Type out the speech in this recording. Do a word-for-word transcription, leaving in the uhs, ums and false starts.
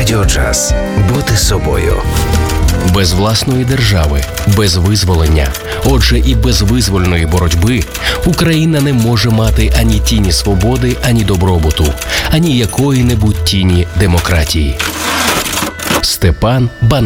Радіо Джаз. Бути собою. Без власної держави, без визволення, отже і без визвольної боротьби Україна не може мати ані тіні свободи, ані добробуту, ані якої-небудь тіні демократії. Степан Бандера.